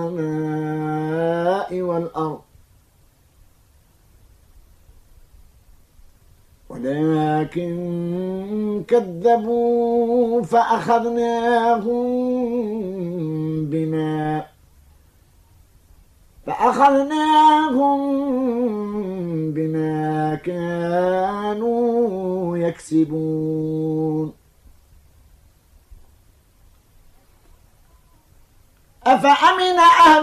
السماء والأرض ولكن كذبوا فأخذناهم بما كانوا يكسبون أفأمن أهل